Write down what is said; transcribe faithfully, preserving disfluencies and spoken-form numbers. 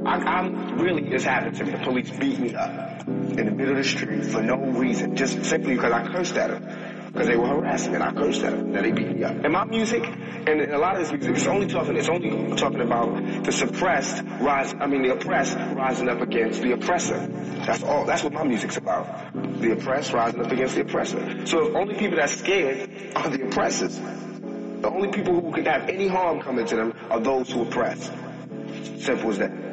I, I'm really, this happened to me. The police beat me up in the middle of the street for no reason, just simply because I cursed at them. Because they were harassing me, and I cursed at them, and they beat me up. And my music, and a lot of this music, it's only talking, it's only talking about the suppressed rise, I mean the oppressed rising up against the oppressor. That's all, that's what my music's about. The oppressed rising up against the oppressor. So the only people that's scared are the oppressors. The only people who can have any harm coming to them are those who oppress. Simple as that.